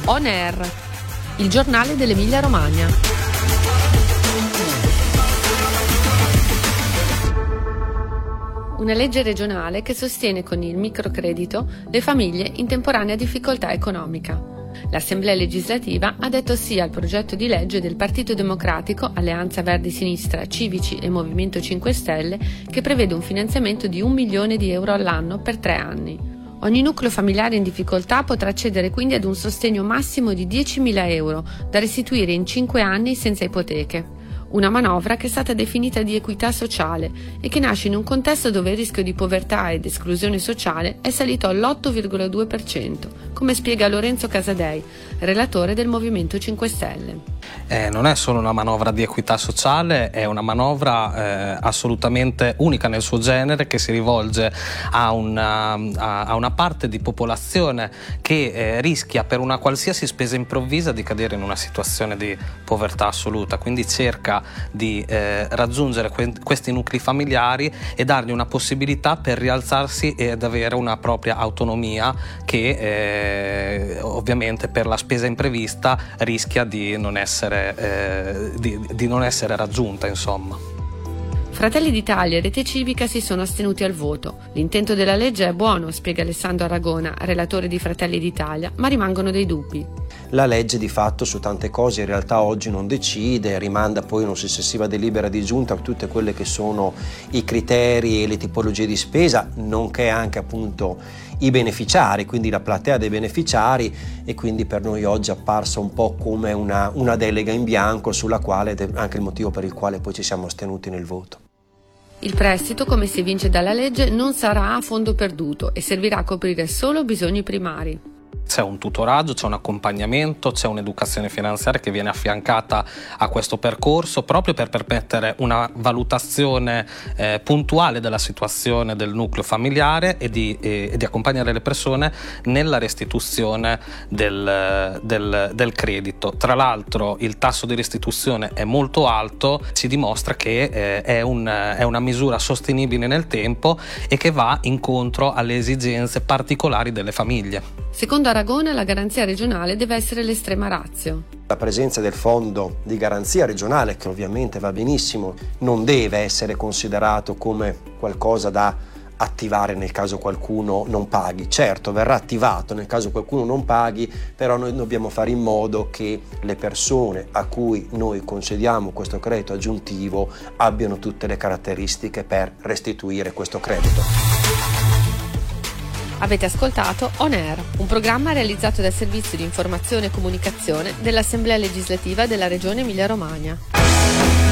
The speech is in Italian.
On Air, il giornale dell'Emilia Romagna. Una legge regionale che sostiene con il microcredito le famiglie in temporanea difficoltà economica. L'Assemblea legislativa ha detto sì al progetto di legge del Partito Democratico, Alleanza Verdi Sinistra, Civici e Movimento 5 Stelle che prevede un finanziamento di 1 milione di euro all'anno per 3 anni. Ogni nucleo familiare in difficoltà potrà accedere quindi ad un sostegno massimo di 10.000 euro da restituire in 5 anni senza ipoteche. Una manovra che è stata definita di equità sociale e che nasce in un contesto dove il rischio di povertà ed esclusione sociale è salito all'8,2%, come spiega Lorenzo Casadei, relatore del Movimento 5 Stelle. Non è solo una manovra di equità sociale, è una manovra assolutamente unica nel suo genere, che si rivolge a una parte di popolazione che rischia per una qualsiasi spesa improvvisa di cadere in una situazione di povertà assoluta, quindi cerca di raggiungere questi nuclei familiari e dargli una possibilità per rialzarsi ed avere una propria autonomia che ovviamente per la spesa imprevista rischia di non essere raggiunta, insomma. Fratelli d'Italia e Rete Civica si sono astenuti al voto. L'intento della legge è buono, spiega Alessandro Aragona, relatore di Fratelli d'Italia, ma rimangono dei dubbi. La legge di fatto su tante cose in realtà oggi non decide, rimanda poi a una successiva delibera di giunta tutte quelle che sono i criteri e le tipologie di spesa, nonché anche appunto i beneficiari, quindi la platea dei beneficiari, e quindi per noi oggi è apparsa un po' come una delega in bianco sulla quale anche il motivo per il quale poi ci siamo astenuti nel voto. Il prestito, come si evince dalla legge, non sarà a fondo perduto e servirà a coprire solo bisogni primari. C'è un tutoraggio, c'è un accompagnamento, c'è un'educazione finanziaria che viene affiancata a questo percorso proprio per permettere una valutazione puntuale della situazione del nucleo familiare e di accompagnare le persone nella restituzione del credito. Tra l'altro il tasso di restituzione è molto alto, ci dimostra che è una misura sostenibile nel tempo e che va incontro alle esigenze particolari delle famiglie. Secondo Aragona, la garanzia regionale deve essere l'estrema ratio. La presenza del fondo di garanzia regionale, che ovviamente va benissimo, non deve essere considerato come qualcosa da attivare nel caso qualcuno non paghi. Certo, verrà attivato nel caso qualcuno non paghi, però noi dobbiamo fare in modo che le persone a cui noi concediamo questo credito aggiuntivo abbiano tutte le caratteristiche per restituire questo credito. Avete ascoltato On Air, un programma realizzato dal Servizio di Informazione e Comunicazione dell'Assemblea Legislativa della Regione Emilia Romagna.